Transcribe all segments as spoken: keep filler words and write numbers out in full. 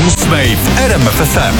ósmej w R M F F M.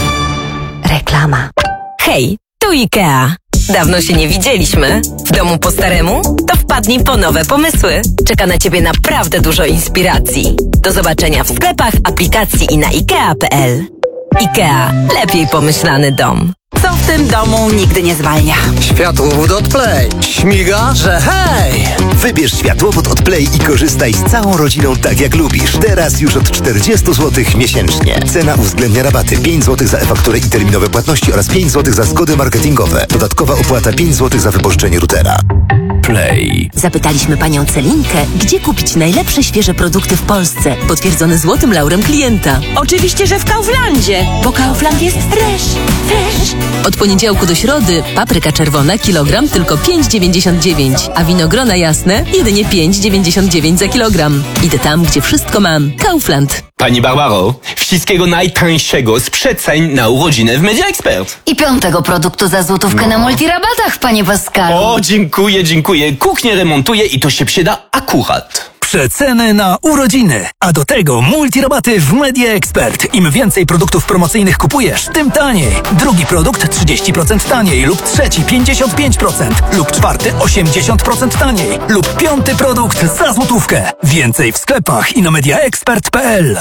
Reklama. Hej, tu IKEA. Dawno się nie widzieliśmy. W domu po staremu? To wpadnij po nowe pomysły. Czeka na Ciebie naprawdę dużo inspiracji. Do zobaczenia w sklepach, aplikacji i na ikea kropka p l. IKEA. Lepiej pomyślany dom. Co w tym domu nigdy nie zwalnia? Światłowód od Play. Śmiga, że hej! Wybierz światłowód od Play i korzystaj z całą rodziną tak jak lubisz. Teraz już od czterdzieści złotych miesięcznie. Cena uwzględnia rabaty pięć złotych za e-fakturę i terminowe płatności oraz pięć złotych za zgody marketingowe. Dodatkowa opłata pięć złotych za wypożyczenie routera. Play. Zapytaliśmy panią Celinkę, gdzie kupić najlepsze świeże produkty w Polsce, potwierdzone złotym laurem klienta. Oczywiście, że w Kauflandzie, bo Kaufland jest fresh, fresh. Od poniedziałku do środy papryka czerwona kilogram tylko pięć dziewięćdziesiąt dziewięć, a winogrona jasne jedynie pięć dziewięćdziesiąt dziewięć za kilogram. Idę tam, gdzie wszystko mam. Kaufland. Pani Barbaro, wszystkiego najtańszego z przeceń na urodziny w Media Expert. I piątego produktu za złotówkę no. na multirabatach, panie Pascalu. O, dziękuję, dziękuję. Kuchnię remontuję i to się przyda akurat. Przeceny na urodziny, a do tego multirabaty w Media Expert. Im więcej produktów promocyjnych kupujesz, tym taniej. Drugi produkt trzydzieści procent taniej lub trzeci pięćdziesiąt pięć procent lub czwarty osiemdziesiąt procent taniej lub piąty produkt za złotówkę. Więcej w sklepach i na media expert kropka p l.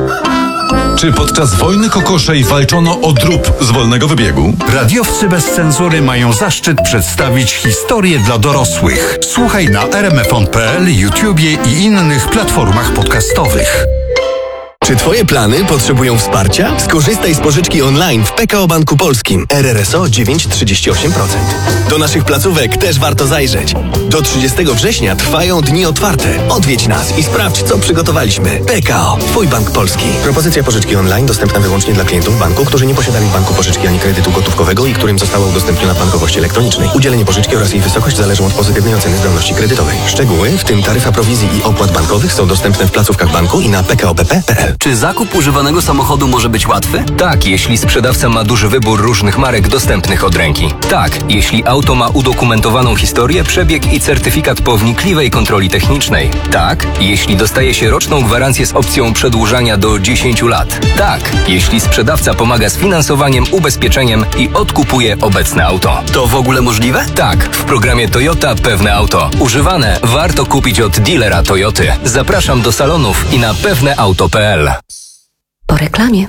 Czy podczas wojny kokoszej walczono o drób z wolnego wybiegu? Radiowcy bez cenzury mają zaszczyt przedstawić historię dla dorosłych. Słuchaj na r m f kropka p l, YouTubie i innych platformach podcastowych. Czy Twoje plany potrzebują wsparcia? Skorzystaj z pożyczki online w P K O Banku Polskim. R R S O dziewięć przecinek trzydzieści osiem procent. Do naszych placówek też warto zajrzeć. Do trzydziestego września trwają dni otwarte. Odwiedź nas i sprawdź, co przygotowaliśmy. P K O. Twój Bank Polski. Propozycja pożyczki online dostępna wyłącznie dla klientów banku, którzy nie posiadali w banku pożyczki ani kredytu gotówkowego i którym została udostępniona w bankowości elektronicznej. Udzielenie pożyczki oraz jej wysokość zależą od pozytywnej oceny zdolności kredytowej. Szczegóły, w tym taryfa prowizji i opłat bankowych, są dostępne w placówkach banku i na p k o b p kropka p l. Czy zakup używanego samochodu może być łatwy? Tak, jeśli sprzedawca ma duży wybór różnych marek dostępnych od ręki. Tak, jeśli auto ma udokumentowaną historię, przebieg i certyfikat po wnikliwej kontroli technicznej. Tak, jeśli dostaje się roczną gwarancję z opcją przedłużania do dziesięciu lat. Tak, jeśli sprzedawca pomaga z finansowaniem, ubezpieczeniem i odkupuje obecne auto. To w ogóle możliwe? Tak, w programie Toyota Pewne Auto. Używane warto kupić od dealera Toyoty. Zapraszam do salonów i na pewne auto kropka p l. Po reklamie.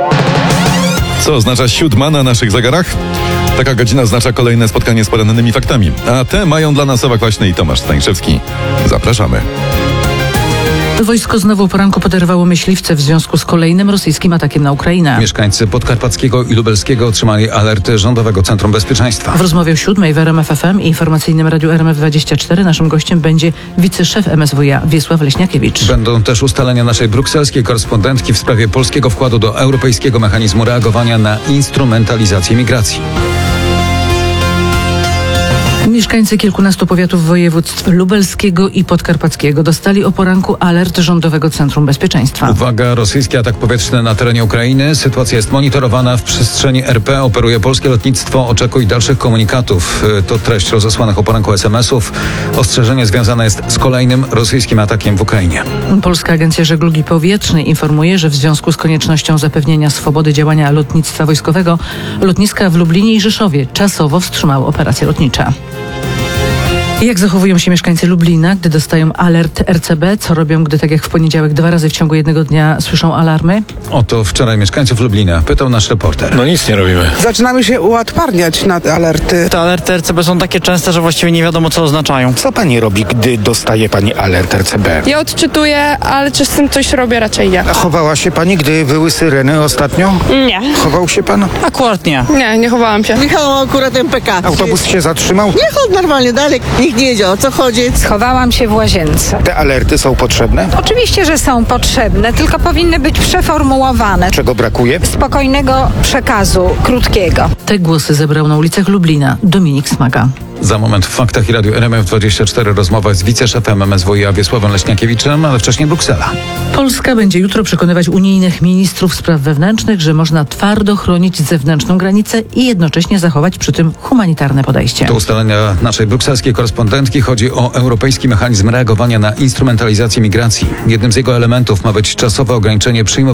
Co oznacza siódma na naszych zegarach? Taka godzina oznacza kolejne spotkanie z porannymi faktami. A te mają dla nas Ewa Kwaśny i Tomasz Stańszewski. Zapraszamy. Wojsko znowu poranku poderwało myśliwce w związku z kolejnym rosyjskim atakiem na Ukrainę. Mieszkańcy Podkarpackiego i Lubelskiego otrzymali alerty Rządowego Centrum Bezpieczeństwa. W rozmowie o siódmej w R M F F M i informacyjnym radiu R M F dwadzieścia cztery naszym gościem będzie wiceszef M S W iA Wiesław Leśniakiewicz. Będą też ustalenia naszej brukselskiej korespondentki w sprawie polskiego wkładu do Europejskiego Mechanizmu Reagowania na Instrumentalizację Migracji. Mieszkańcy kilkunastu powiatów województw lubelskiego i podkarpackiego dostali o poranku alert Rządowego Centrum Bezpieczeństwa. Uwaga, rosyjski atak powietrzny na terenie Ukrainy. Sytuacja jest monitorowana w przestrzeni R P. Operuje polskie lotnictwo. Oczekuj dalszych komunikatów. To treść rozesłanych o poranku es em esów. Ostrzeżenie związane jest z kolejnym rosyjskim atakiem w Ukrainie. Polska Agencja Żeglugi Powietrznej informuje, że w związku z koniecznością zapewnienia swobody działania lotnictwa wojskowego lotniska w Lublinie i Rzeszowie czasowo wstrzymały operacje lotnicze. Jak zachowują się mieszkańcy Lublina, gdy dostają alert R C B? Co robią, gdy tak jak w poniedziałek dwa razy w ciągu jednego dnia słyszą alarmy? Oto wczoraj mieszkańców Lublina pytał nasz reporter. No nic nie robimy. Zaczynamy się uodparniać na te alerty. Te alerty R C B są takie częste, że właściwie nie wiadomo, co oznaczają. Co pani robi, gdy dostaje pani alert R C B? Ja odczytuję, ale czy z tym coś robię? Raczej nie. A chowała się pani, gdy były syreny ostatnio? Nie. Chował się pan? Akurat nie. Nie, nie chowałam się. Michał akurat M P K. Autobus się zatrzymał? Jechał normalnie dalej. Nikt nie wiedział, o co chodzi. Schowałam się w łazience. Te alerty są potrzebne? Oczywiście, że są potrzebne, tylko powinny być przeformułowane. Czego brakuje? Spokojnego przekazu, krótkiego. Te głosy zebrał na ulicach Lublina Dominik Smaga. Za moment w faktach i Radiu R M F dwadzieścia cztery rozmowa z wiceszefem M S W iA Wiesławem Leśniakiewiczem, ale wcześniej Bruksela. Polska będzie jutro przekonywać unijnych ministrów spraw wewnętrznych, że można twardo chronić zewnętrzną granicę i jednocześnie zachować przy tym humanitarne podejście. Do ustalenia naszej brukselskiej korespondentki chodzi o Europejski Mechanizm Reagowania na Instrumentalizację Migracji. Jednym z jego elementów ma być czasowe ograniczenie przyjmowania wniosków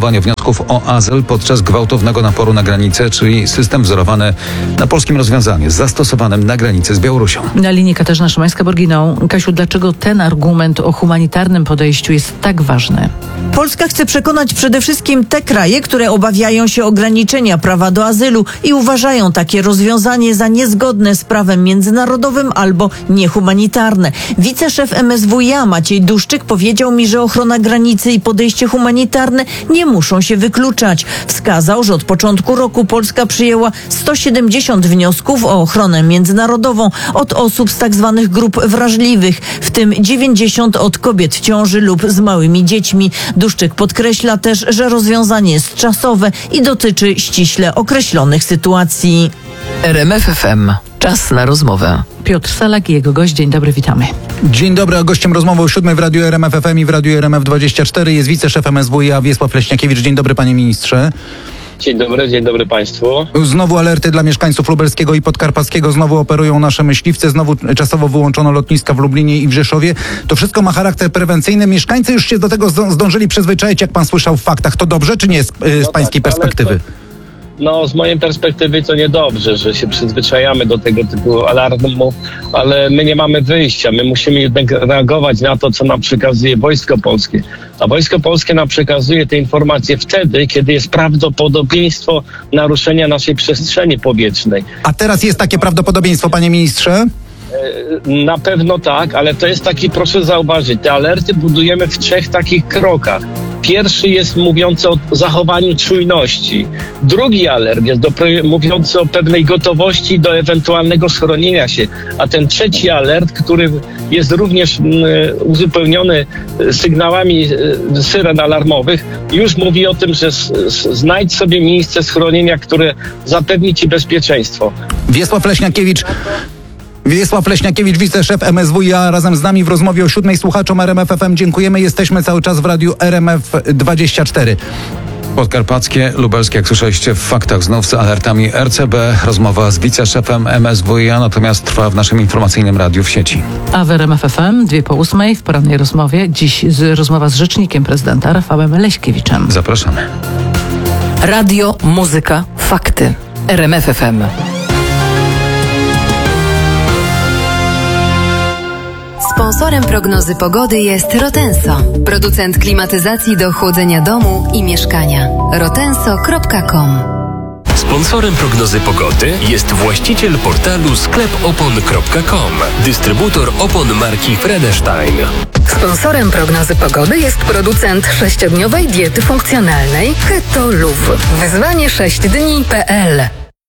wniosków o azyl podczas gwałtownego naporu na granicę, czyli system wzorowany na polskim rozwiązaniu, zastosowanym na granicy z Białorusią. Na linii Katarzyna Szymańska-Borginą. Kasiu, dlaczego ten argument o humanitarnym podejściu jest tak ważny? Polska chce przekonać przede wszystkim te kraje, które obawiają się ograniczenia prawa do azylu i uważają takie rozwiązanie za niezgodne z prawem międzynarodowym albo niehumanitarne. Wiceszef M S W iA Maciej Duszczyk powiedział mi, że ochrona granicy i podejście humanitarne nie muszą się wykluczać. Wskazał, że od początku roku Polska przyjęła sto siedemdziesiąt wniosków o ochronę międzynarodową od osób z tak zwanych grup wrażliwych, w tym dziewięćdziesiąt od kobiet w ciąży lub z małymi dziećmi. Duszczyk podkreśla też, że rozwiązanie jest czasowe i dotyczy ściśle określonych sytuacji. R M F F M. Czas na rozmowę. Piotr Salak i jego gość. Dzień dobry, witamy. Dzień dobry, a gościem rozmowy o siódmej w Radiu R M F F M i w Radiu R M F dwadzieścia cztery jest wiceszef M S W iA Wiesław Leśniakiewicz. Dzień dobry, panie ministrze. Dzień dobry, dzień dobry państwu. Znowu alerty dla mieszkańców lubelskiego i podkarpackiego, znowu operują nasze myśliwce, znowu czasowo wyłączono lotniska w Lublinie i w Rzeszowie. To wszystko ma charakter prewencyjny. Mieszkańcy już się do tego zdążyli przyzwyczaić, jak pan słyszał w faktach. To dobrze, czy nie z, z no pańskiej tak, perspektywy? No, z mojej perspektywy to niedobrze, że się przyzwyczajamy do tego typu alarmu, ale my nie mamy wyjścia. My musimy jednak reagować na to, co nam przekazuje Wojsko Polskie. A Wojsko Polskie nam przekazuje te informacje wtedy, kiedy jest prawdopodobieństwo naruszenia naszej przestrzeni powietrznej. A teraz jest takie prawdopodobieństwo, panie ministrze? Na pewno tak, ale to jest taki, proszę zauważyć, te alerty budujemy w trzech takich krokach. Pierwszy jest mówiący o zachowaniu czujności. Drugi alert jest do, mówiący o pewnej gotowości do ewentualnego schronienia się. A ten trzeci alert, który jest również m, uzupełniony sygnałami y, syren alarmowych, już mówi o tym, że s, s, znajdź sobie miejsce schronienia, które zapewni ci bezpieczeństwo. Wiesław Leśniakiewicz. Wiesław Leśniakiewicz, wiceszef M S W iA, razem z nami w rozmowie o siódmej. Słuchaczom R M F F M dziękujemy. Jesteśmy cały czas w Radiu R M F dwadzieścia cztery. Podkarpackie, lubelskie, jak słyszeliście w faktach, znów z alertami R C B. Rozmowa z wiceszefem M S W iA, natomiast trwa w naszym informacyjnym radiu w sieci. A w R M F F M, dwie po ósmej, w porannej rozmowie, dziś z rozmowa z rzecznikiem prezydenta Rafałem Leśkiewiczem. Zapraszamy. Radio, muzyka, fakty. R M F F M. Sponsorem prognozy pogody jest Rotenso, producent klimatyzacji do chłodzenia domu i mieszkania. rotenso kropka com. Sponsorem prognozy pogody jest właściciel portalu sklep opon kropka com, dystrybutor opon marki Fredestein. Sponsorem prognozy pogody jest producent sześciodniowej diety funkcjonalnej Keto Luv. Wyzwanie sześć dni kropka p l.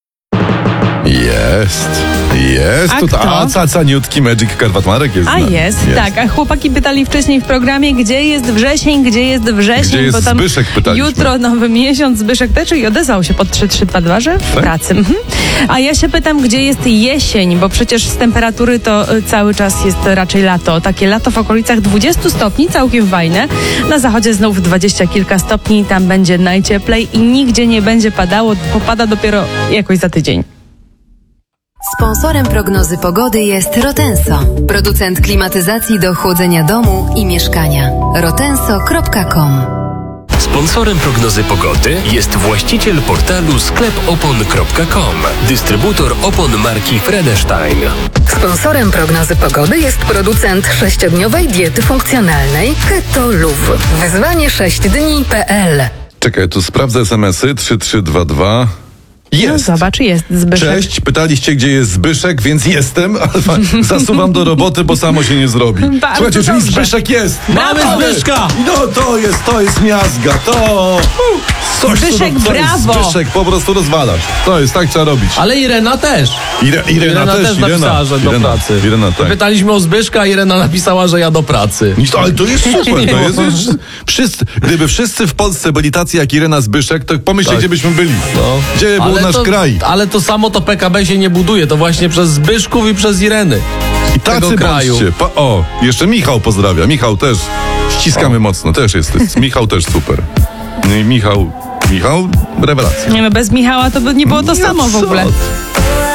Jest, jest. A Tutaj, kto? a cacaniutki Magic Karwat-Marek jest. A z nami. jest, tak. A chłopaki pytali wcześniej w programie, gdzie jest wrzesień, gdzie jest wrzesień. Gdzie jest bo tam Zbyszek, pytaliśmy. jutro nowy miesiąc, Zbyszek też i odezwał się pod trzy trzy dwa dwa, że w Tak? pracy. Mhm. A ja się pytam, gdzie jest jesień, bo przecież z temperatury to y, cały czas jest raczej lato. Takie lato w okolicach dwudziestu stopni, całkiem fajne. Na zachodzie znów dwadzieścia kilka stopni, tam będzie najcieplej i nigdzie nie będzie padało, popada dopiero jakoś za tydzień. Sponsorem prognozy pogody jest Rotenso, producent klimatyzacji do chłodzenia domu i mieszkania. rotenso kropka com. Sponsorem prognozy pogody jest właściciel portalu sklep opon kropka com, dystrybutor opon marki Fredestein. Sponsorem prognozy pogody jest producent sześciodniowej diety funkcjonalnej Keto Luv. Wyzwanie sześć dni kropka p l. Czekaj, tu sprawdzę es em esy. trzy trzy dwa dwa. Jest. No zobacz, jest Zbyszek. Cześć, pytaliście, gdzie jest Zbyszek, więc jestem, ale zasuwam do roboty, bo samo się nie zrobi. Bardzo Słuchajcie, czyli dobrze. Zbyszek jest. Mamy Ale- Zbyszka! No to jest, to jest miazga, to... Coś, Zbyszek, to, to brawo! Jest Zbyszek, po prostu rozwalasz. To jest, tak trzeba robić. Ale Irena też. Ire, Irena, Irena też, też Irena. napisała, że do Irena, pracy. Irena, tak. Pytaliśmy o Zbyszka, a Irena napisała, że ja do pracy. No, ale to jest super, to jest, jest wszyscy, gdyby wszyscy w Polsce byli tacy jak Irena Zbyszek, to pomyślcie, Tak. gdzie byśmy byli. No. Gdzie był Ale nasz to, kraj. Ale to samo to P K B się nie buduje, to właśnie przez Zbyszków i przez Ireny. I tego tacy kraju. bądźcie. Pa, o, jeszcze Michał pozdrawia. Michał też. Ściskamy mocno, też jest. Michał też super. No i Michał, Michał, rewelacja. Nie no, bez Michała to by nie było to No samo w co ogóle. ty?